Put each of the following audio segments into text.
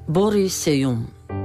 бори сеюм.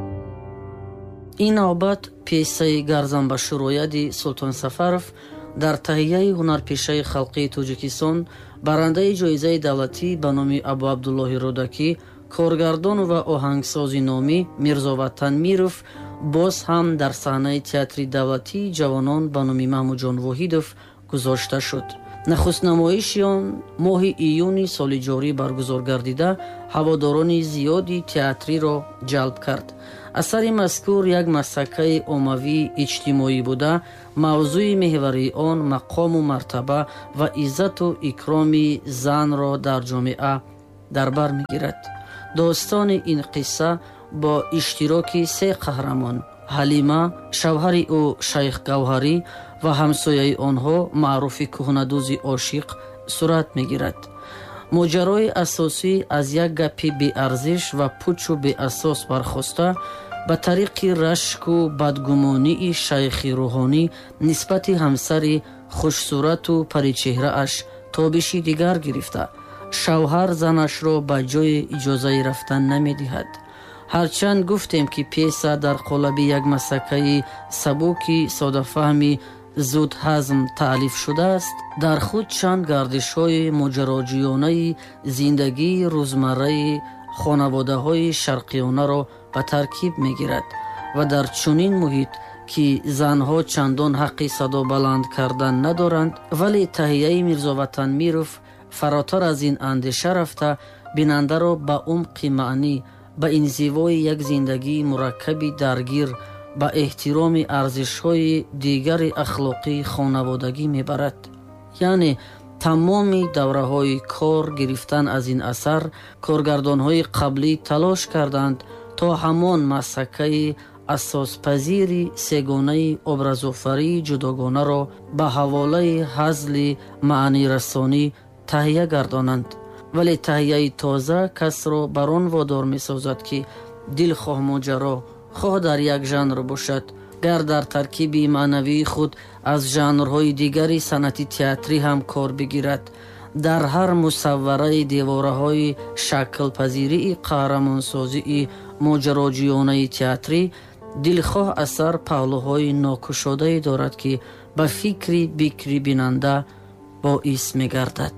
ин навбат пьесаи гарзан ба шурояди Султон Сафаров дар таҳияи ҳунарпешаи халқии Тоҷикистон, барандаи ҷоизаи давлатӣ ба номи Абу Абдуллоҳи Рӯдакӣ, коргардон ва оҳангсози номӣ Мирзоватан Миров боз ҳам дар саҳнаи театри давлатии ҷавонон ба номи Маҳмудҷон Воҳидов гузошта шуд. нахуст намоиши он моҳи июни соли ҷорӣ баргузор гардида, ҳаводорони зиёди театриро ҷалб кард. асари мазкур як масъакаи оммавии иҷтимоӣ буда, мавзӯи меҳварии он мақому мартаба ва иззату икроми занро дар ҷомеа дар бар мегирад. достони ин қисса бо иштироки се қаҳрамон ҳалима, шавҳари ӯ Шайх Гавҳарӣ ва ҳамсояи онҳо маъруфи кӯҳнадӯзи ошиқ сурат мегирад. моҷарои асосӣ аз як гапи беарзиш ва пучу беасос бархоста, ба тариқи рашку бадгумонии шайхи рӯҳонӣ нисбати ҳамсари хушсурату паричеҳрааш тобиши дигар гирифта, шавҳар занашро ба ҷое иҷозаи рафтан намедиҳад. ҳарчанд гуфтем ки пьеса дар қолаби як масъакаи сабуки содафаҳми зуд ҳазм таълиф шудааст, дар худ чанд гардишҳои моҷароҷӯёнаи зиндагии рӯзмарраи хонаводаҳои шарқиёнаро ба таркиб мегирад ва дар чунин муҳит ки занҳо чандон ҳаққи садо баланд кардан надоранд, вале таҳияи Мирзоватан Миров фаротар аз ин андеша рафта, бинандаро ба умқи маънӣ, ба инзивои як зиндагии мураккаби даргир, ба эҳтироми арзишҳои дигари ахлоқии хонаводагӣ мебарад. яъне тамоми давраҳои кор гирифтан аз ин асар, коргардонҳои қаблӣ талош карданд то ҳамон масъакаи асоспазири сегонаи образофарии ҷудогонаро ба ҳаволаи ҳазли маънирасонӣ таҳия гардонанд. вале таҳияи тоза касро бар он водор месозад ки дилхоҳ моҷаро хоҳ дар як жанр бошад, гар дар таркиби маънавии худ аз жанрҳои дигари санъати театрӣ ҳам кор бигирад, дар ҳар мусаввараи девораҳои шаклпазирии қаҳрамонсозии моҷароҷӯёнаи театрӣ, дилхоҳ асар паҳлӯҳои нокушодае дорад ки ба фикри бикри бинанда боис мегардад.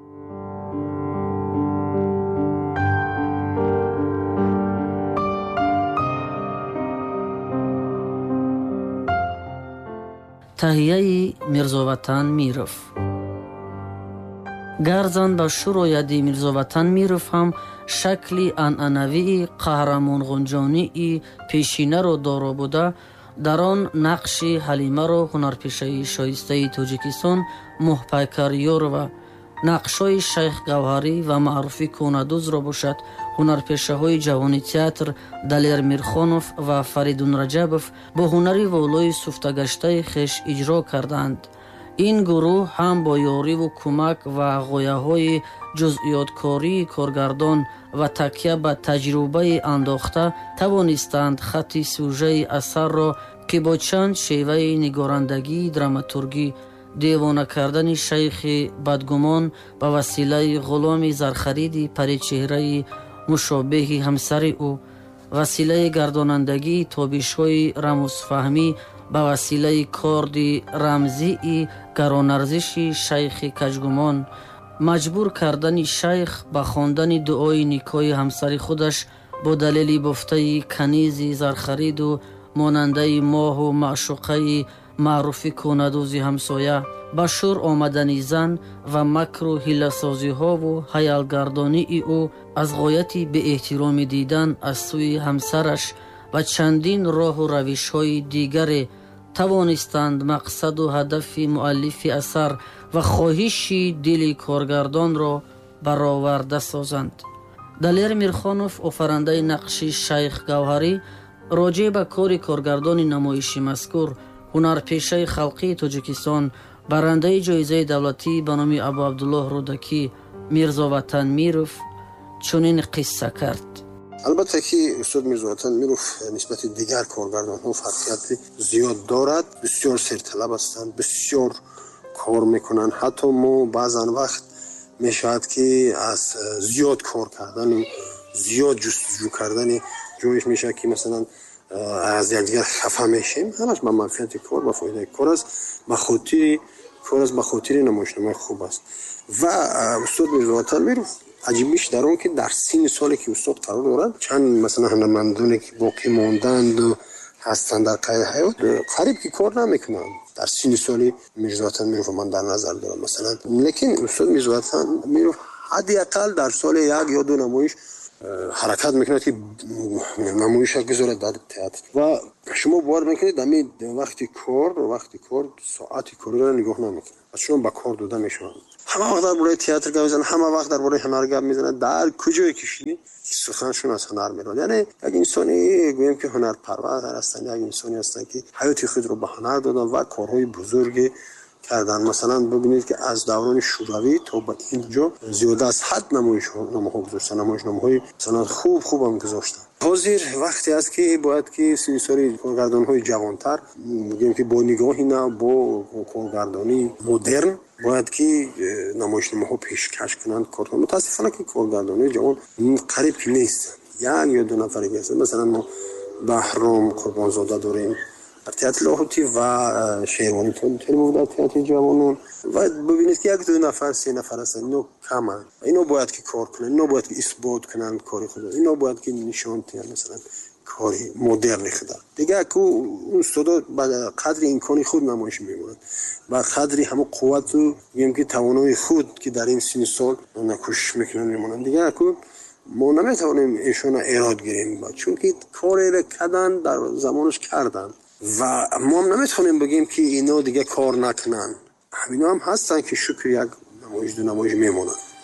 таҳияи Мирзоватан Миров. гарзан ба шурояди Мирзоватан Миров ҳам шакли анъанавии қаҳрамонғунҷонии пешинаро доро буда, дар он нақши ҳалимаро ҳунарпешаи шоистаи Тоҷикистон Моҳпайкар Ёрова, нақшҳои Шайх Гавҳарӣ ва маъруфи кӯҳнадӯзро бошад, ҳунарпешаҳои ҷавони театр Далер Мирхонов ва Фаридун Раҷабов бо ҳунари волои суфтагаштаи хеш иҷро карданд. ин гурӯҳ ҳам бо ёриву кӯмак ва ғояҳои ҷузъиёткории коргардон ва такя ба таҷрубаи андохта тавонистанд хатти сюжаи асарро, ки бо чанд шеваи нигорандагии драматургӣ, девона кардани шайхи бадгумон ба василаи ғуломи зархариди паричеҳраи мушобеҳи ҳамсари ӯ, василаи гардонандагии тобишҳои рамузфаҳмӣ ба василаи корди рамзии гаронарзиши шайхи каҷгумон, маҷбур кардани шайх ба хондани дуои никоҳи ҳамсари худаш бо далели бофтаи канизи зархариду монандаи моҳу маъшуқаи маъруфи кӯҳнадӯзи ҳамсоя, ба шур омадани зан ва макру ҳиласозиҳову ҳаялгардонии ӯ аз ғояти беэҳтиромӣ дидан аз сӯи ҳамсараш ва чандин роҳу равишҳои дигаре тавонистанд мақсаду ҳадафи муаллифи асар ва хоҳиши дили коргардонро бароварда созанд. Далер Мирхонов, офарандаи нақши Шайх Гавҳарӣ, роҷеъ ба кори коргардони намоиши мазкур, ҳунарпешаи халқии Тоҷикистон, барандаи ҷоизаи давлатӣ ба номи Абу Абдуллоҳ Рӯдакӣ Мирзоватан Миров чунин қисса кард. албатта ки устод Мирзоватан Миров нисбати дигар коргардонҳо фарқияти зиёд дорад. бисёр серталаб ҳастанд, бисёр кор мекунанд. ҳатто мо баъзан вақт мешавад ки аз зиёд кор кардани زیاد جستجو کردن جویش میشه که مثلا از دیگر خفه میشیم. همش با منفعت کار و فایده کار است، بخاطر نمایشنامه خوب است. و استاد میرزا وطن میرو عجیبیش در اون که در سین سالی که استاد قرار دارد چند مثلا هنرمندانی که باقی ماندند و هستند در قید حیات قریب که کار نمیکنند. در سین سالی میرزا وطن میرو من در نظر دارم مثلا، لیکن استاد میرزا وطن میرو حداقل در سال 1 یا 2 نمایش حرکت میکنه که نمایش گذاره در تئاتر. و شما باور میکنید دمی وقتی کار ساعت کار رو نگاه نمیکنه، شما با کار دوده میشوند. همه وقت درباره تئاتر گپ میزنن، همه وقت درباره هنر گپ میزنن، در کجای کشیدی سخنشون از هنر میرن. یعنی یک انسانی گویم که هنرپرور هستن، یک انسانی هستن که حیات خود رو به هنر دادن و کارهای بزرگی کردن. مثلا ببینید که از دوران شوروی تا به اینجا زیاده از حد نمایشنامه‌ها گذاشتن، نمایشنامه‌های مثلا خوب هم گذاشتن. حاضر وقتی است که باید که سری کارگردان‌های جوان‌تر میگیم که با نگاهی نه با کارگردانی مدرن باید که نمایشنامه‌ها پیشکش کنند. کارگردان متاسفانه که کارگردانی جوان قریب که نیست، یک یا 2 نفری هستند. مثلا ما بهرام قربانزاده داریم در تئاتر لاهوتی و شیروانی تلمو در تئاتر جوانان. و ببینید که 1 2 نفر 3 نفر هستن، اینو کمه. اینا باید که کار کنن، اینا باید که اثبات کنن کاری خود، اینا باید که نشان بدن مثلا کاری مدرن خود. دیگه که اون استادا به قدر امکانی خود نمایش میمونن، با قدری همه قوت و میگم که توانایی خود که در این سن سال نکوش میکنن میمونن. دیگه که ما نمیتونیم ایشون ایراد گیریم چون که کاری را کردن در زمانش کردن و ما هم نمیتونیم بگیم که اینا دیگه کار نکنن. همینا هم هستن که شکر یک نمایش 2 نمایش میمونن.